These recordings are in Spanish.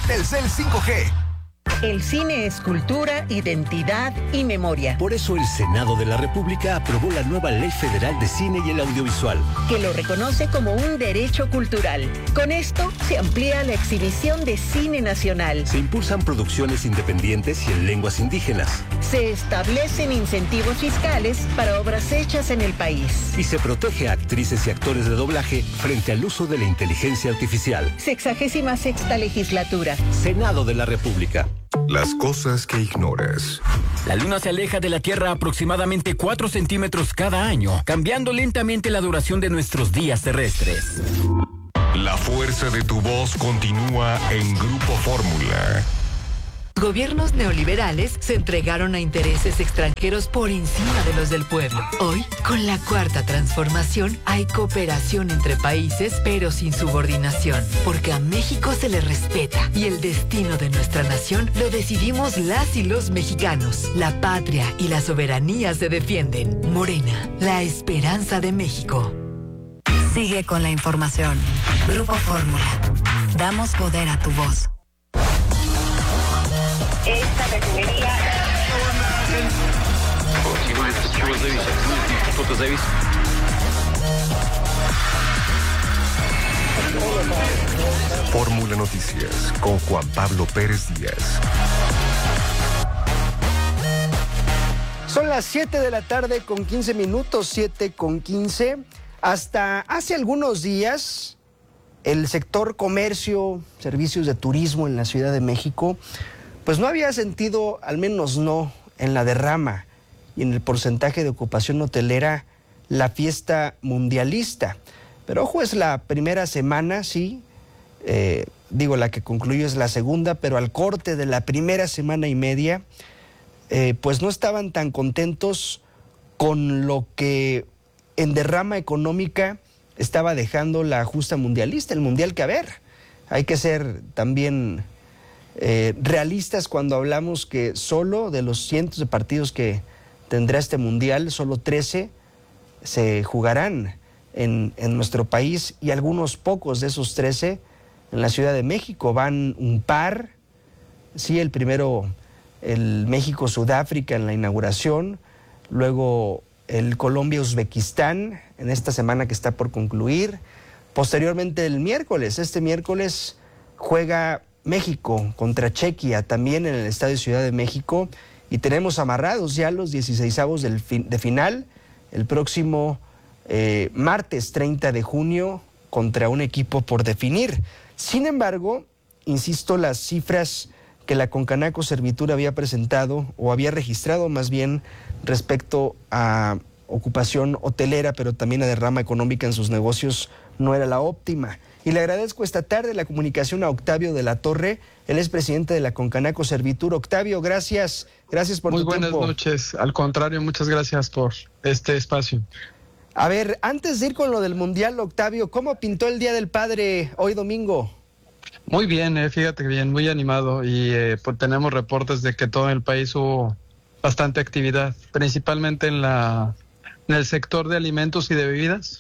Telcel 5G. El cine es cultura, identidad y memoria. Por eso el Senado de la República aprobó la nueva Ley Federal de Cine y el Audiovisual, que lo reconoce como un derecho cultural. Con esto se amplía la exhibición de cine nacional. Se impulsan producciones independientes y en lenguas indígenas. Se establecen incentivos fiscales para obras hechas en el país. Y se protege a actrices y actores de doblaje frente al uso de la inteligencia artificial. 66ª legislatura. Senado de la República. Las cosas que ignoras. La Luna se aleja de la Tierra aproximadamente 4 centímetros cada año, cambiando lentamente la duración de nuestros días terrestres. La fuerza de tu voz continúa en Grupo Fórmula. Gobiernos neoliberales se entregaron a intereses extranjeros por encima de los del pueblo. Hoy, con la Cuarta Transformación, hay cooperación entre países, pero sin subordinación, porque a México se le respeta y el destino de nuestra nación lo decidimos las y los mexicanos. La patria y la soberanía se defienden. Morena, la esperanza de México. Sigue con la información. Grupo Fórmula. Damos poder a tu voz. Esta refinería... Fórmula Noticias con Juan Pablo Pérez Díaz. Son las 7 de la tarde con 15 minutos, 7:15. Hasta hace algunos días, el sector comercio, servicios de turismo en la Ciudad de México, pues no había sentido, al menos no en la derrama y en el porcentaje de ocupación hotelera, la fiesta mundialista. Pero ojo, es la primera semana, sí, la que concluyó es la segunda, pero al corte de la primera semana y media, pues no estaban tan contentos con lo que en derrama económica estaba dejando la justa mundialista, el mundial que, a ver, hay que ser también realistas cuando hablamos que solo de los cientos de partidos que tendrá este mundial, solo 13 se jugarán en nuestro país, y algunos pocos de esos 13 en la Ciudad de México. Van un par, sí, el primero el México-Sudáfrica en la inauguración, luego el Colombia-Uzbekistán en esta semana que está por concluir, posteriormente este miércoles juega México contra Chequia, también en el Estadio Ciudad de México, y tenemos amarrados ya los 16avos de final, el próximo martes 30 de junio contra un equipo por definir. Sin embargo, insisto, las cifras que la Concanaco Servitur había presentado, o había registrado más bien, respecto a ocupación hotelera, pero también a derrama económica en sus negocios, no era la óptima. Y le agradezco esta tarde la comunicación a Octavio de la Torre, él es presidente de la Concanaco Servitur. Octavio, gracias por tu tiempo. Muy buenas noches, al contrario, muchas gracias por este espacio. A ver, antes de ir con lo del Mundial, Octavio, ¿cómo pintó el Día del Padre hoy domingo? Muy bien, fíjate que bien, muy animado, y pues tenemos reportes de que todo en el país hubo bastante actividad, principalmente en el sector de alimentos y de bebidas,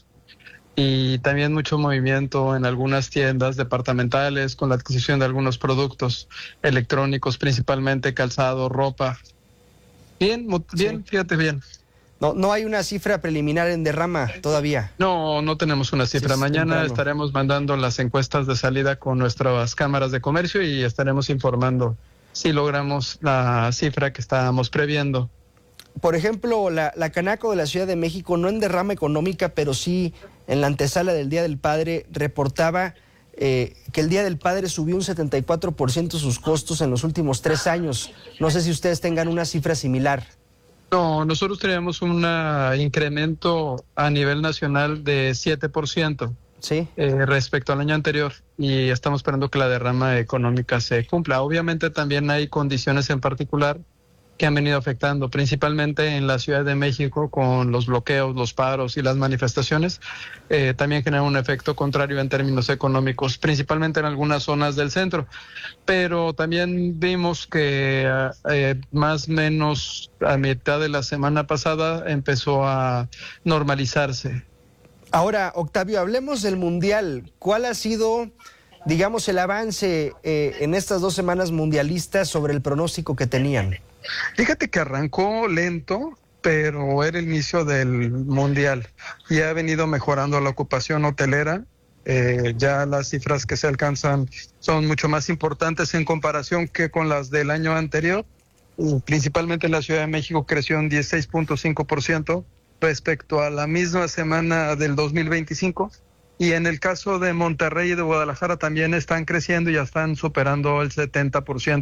y también mucho movimiento en algunas tiendas departamentales con la adquisición de algunos productos electrónicos, principalmente calzado, ropa. Bien, sí. Fíjate bien. No hay una cifra preliminar en derrama todavía. No tenemos una cifra. Sí, mañana temprano. Estaremos mandando las encuestas de salida con nuestras cámaras de comercio y estaremos informando si logramos la cifra que estábamos previendo. Por ejemplo, la Canaco de la Ciudad de México, no en derrama económica, pero sí en la antesala del Día del Padre, reportaba que el Día del Padre subió un 74% sus costos en los últimos 3 años. No sé si ustedes tengan una cifra similar. No, nosotros tenemos un incremento a nivel nacional de 7%. Sí. Respecto al año anterior, y estamos esperando que la derrama económica se cumpla. Obviamente también hay condiciones en particular que han venido afectando, principalmente en la Ciudad de México, con los bloqueos, los paros y las manifestaciones, también generan un efecto contrario en términos económicos, principalmente en algunas zonas del centro. Pero también vimos que más o menos a mitad de la semana pasada empezó a normalizarse. Ahora, Octavio, hablemos del Mundial. ¿Cuál ha sido, digamos, el avance en estas 2 semanas mundialistas sobre el pronóstico que tenían? Fíjate que arrancó lento, pero era el inicio del mundial y ha venido mejorando la ocupación hotelera. Ya las cifras que se alcanzan son mucho más importantes en comparación que con las del año anterior. Principalmente en la Ciudad de México creció un 16.5% respecto a la misma semana del 2025. Y en el caso de Monterrey y de Guadalajara también están creciendo y ya están superando el 70%,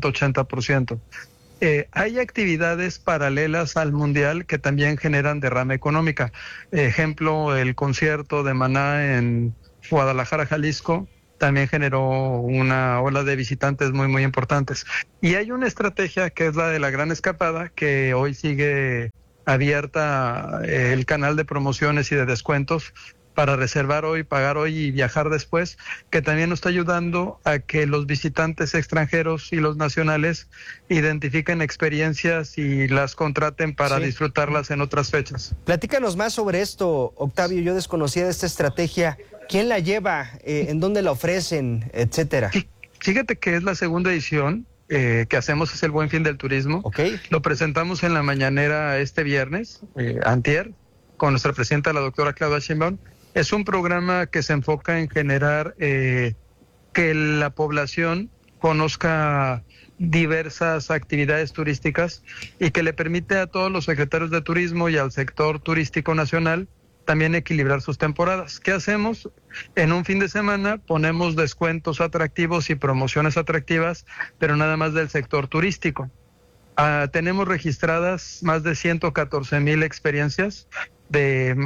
80%. Hay actividades paralelas al Mundial que también generan derrama económica. Ejemplo, el concierto de Maná en Guadalajara, Jalisco, también generó una ola de visitantes muy, muy importantes. Y hay una estrategia que es la de la Gran Escapada, que hoy sigue abierta el canal de promociones y de descuentos para reservar hoy, pagar hoy y viajar después, que también nos está ayudando a que los visitantes extranjeros y los nacionales identifiquen experiencias y las contraten para disfrutarlas en otras fechas. Platícanos más sobre esto, Octavio. Yo desconocía de esta estrategia. ¿Quién la lleva? ¿En dónde la ofrecen? Etcétera. Fíjate que es la segunda edición que hacemos, es el Buen Fin del Turismo. Okay. Lo presentamos en la mañanera este viernes, antier, con nuestra presidenta, la doctora Claudia Sheinbaum. Es un programa que se enfoca en generar que la población conozca diversas actividades turísticas y que le permite a todos los secretarios de turismo y al sector turístico nacional también equilibrar sus temporadas. ¿Qué hacemos? En un fin de semana ponemos descuentos atractivos y promociones atractivas, pero nada más del sector turístico. Tenemos registradas más de 114,000 experiencias de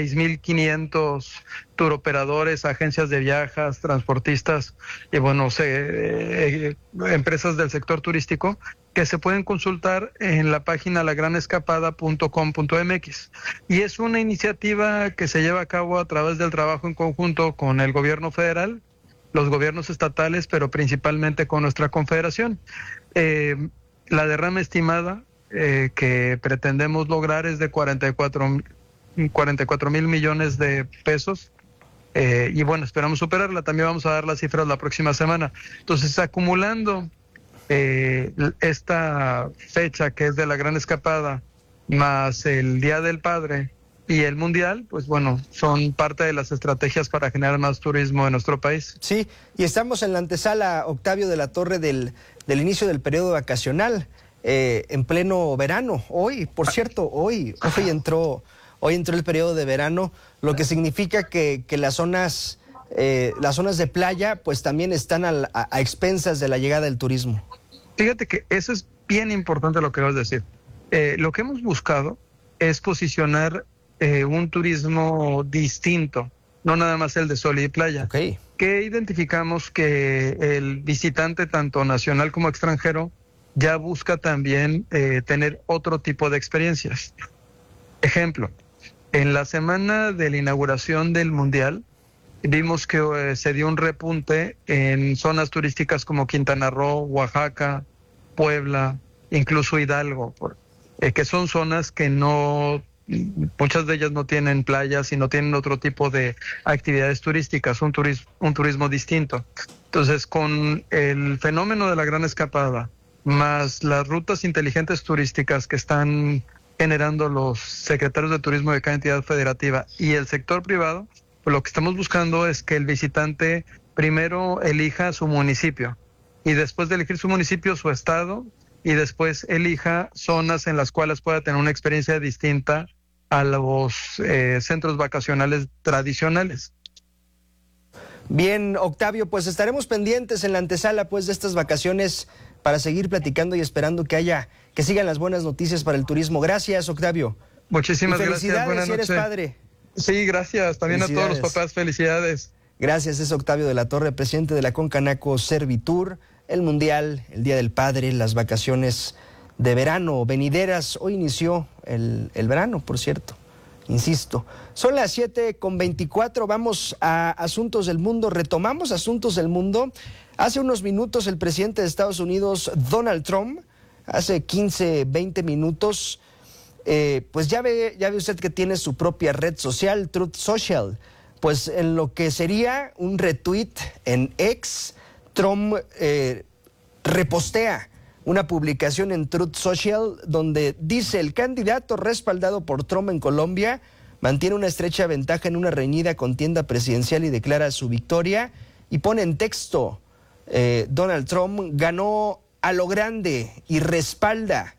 6,500 turoperadores, agencias de viajes, transportistas y empresas del sector turístico que se pueden consultar en la página lagranescapada.com.mx. Y es una iniciativa que se lleva a cabo a través del trabajo en conjunto con el gobierno federal, los gobiernos estatales, pero principalmente con nuestra confederación. La derrama estimada que pretendemos lograr es de 44,000 millones de pesos. Y bueno, esperamos superarla. También vamos a dar las cifras la próxima semana. Entonces, acumulando esta fecha que es de la Gran Escapada, más el Día del Padre y el Mundial, pues bueno, son parte de las estrategias para generar más turismo en nuestro país. Sí, y estamos en la antesala, Octavio de la Torre, del inicio del periodo vacacional, en pleno verano. Hoy, por cierto, hoy entró el periodo de verano, lo que significa que las zonas de playa pues también están a expensas de la llegada del turismo. Fíjate que eso es bien importante lo que vas a decir. Lo que hemos buscado es posicionar un turismo distinto, no nada más el de sol y playa. Okay. Que identificamos que el visitante, tanto nacional como extranjero, ya busca también tener otro tipo de experiencias. Ejemplo, en la semana de la inauguración del Mundial, vimos que se dio un repunte en zonas turísticas como Quintana Roo, Oaxaca, Puebla, incluso Hidalgo, que son zonas que muchas de ellas no tienen playas y no tienen otro tipo de actividades turísticas, un turismo distinto. Entonces, con el fenómeno de la Gran Escapada, más las rutas inteligentes turísticas que están generando los secretarios de turismo de cada entidad federativa y el sector privado, pues lo que estamos buscando es que el visitante primero elija su municipio y después de elegir su municipio, su estado, y después elija zonas en las cuales pueda tener una experiencia distinta a los centros vacacionales tradicionales. Bien, Octavio, pues estaremos pendientes en la antesala pues de estas vacaciones para seguir platicando y esperando que sigan las buenas noticias para el turismo. Gracias, Octavio. Muchísimas gracias. Buenas noches. Si eres padre. Sí, gracias. También a todos los papás, felicidades. Gracias, es Octavio de la Torre, presidente de la Concanaco Servitur, el Mundial, el Día del Padre, las vacaciones de verano venideras. Hoy inició el verano, por cierto, insisto. Son las 7:24, vamos a Asuntos del Mundo, retomamos Asuntos del Mundo. Hace unos minutos el presidente de Estados Unidos, Donald Trump, hace 15, 20 minutos, pues ya ve usted que tiene su propia red social, Truth Social. pues en lo que sería un retweet en X, Trump repostea una publicación en Truth Social donde dice: el candidato respaldado por Trump en Colombia mantiene una estrecha ventaja en una reñida contienda presidencial y declara su victoria, y pone en texto: Donald Trump ganó a lo grande y respalda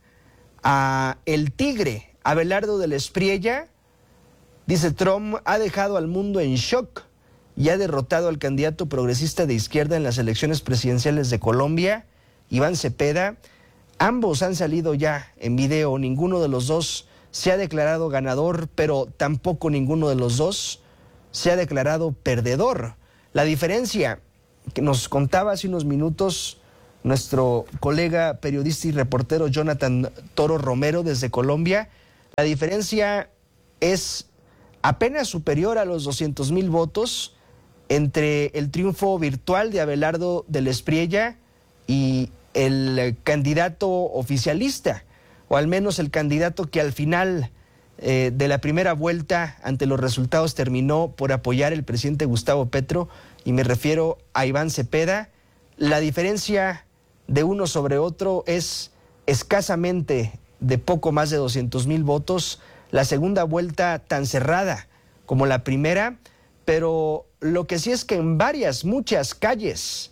a el tigre Abelardo de la Espriella. Dice: Trump ha dejado al mundo en shock y ha derrotado al candidato progresista de izquierda en las elecciones presidenciales de Colombia, Iván Cepeda. Ambos han salido ya en video, ninguno de los dos se ha declarado ganador, pero tampoco ninguno de los dos se ha declarado perdedor. La diferencia que nos contaba hace unos minutos nuestro colega periodista y reportero Jonathan Toro Romero desde Colombia, la diferencia es apenas superior a los 200,000 votos entre el triunfo virtual de Abelardo de la Espriella y el candidato oficialista, o al menos el candidato que al final de la primera vuelta ante los resultados terminó por apoyar el presidente Gustavo Petro, y me refiero a Iván Cepeda. La diferencia de uno sobre otro es escasamente de poco más de 200,000 votos. La segunda vuelta tan cerrada como la primera, pero lo que sí es que en muchas calles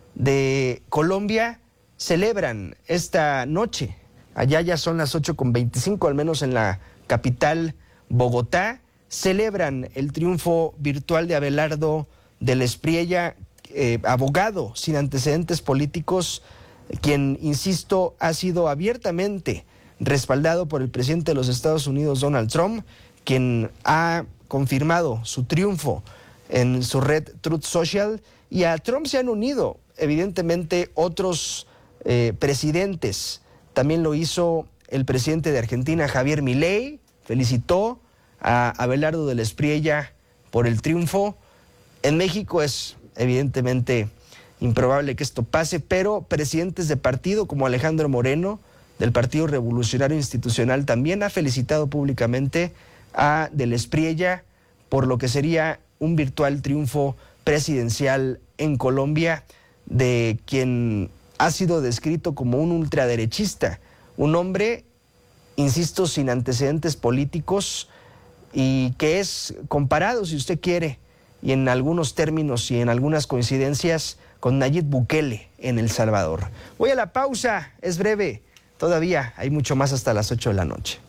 de Colombia celebran esta noche. Allá ya son las 8:25, al menos en la capital Bogotá, celebran el triunfo virtual de Abelardo de la Espriella, abogado sin antecedentes políticos, quien, insisto, ha sido abiertamente respaldado por el presidente de los Estados Unidos, Donald Trump, quien ha confirmado su triunfo en su red Truth Social, y a Trump se han unido evidentemente otros presidentes. También lo hizo el presidente de Argentina, Javier Milei, felicitó a Abelardo de la Espriella por el triunfo. En México es evidentemente improbable que esto pase, pero presidentes de partido como Alejandro Moreno, del Partido Revolucionario Institucional, también ha felicitado públicamente a de la Espriella por lo que sería un virtual triunfo presidencial en Colombia, de quien ha sido descrito como un ultraderechista, un hombre, insisto, sin antecedentes políticos, y que es comparado, si usted quiere, y en algunos términos y en algunas coincidencias, con Nayib Bukele en El Salvador. Voy a la pausa, es breve, todavía hay mucho más hasta las 8 de la noche.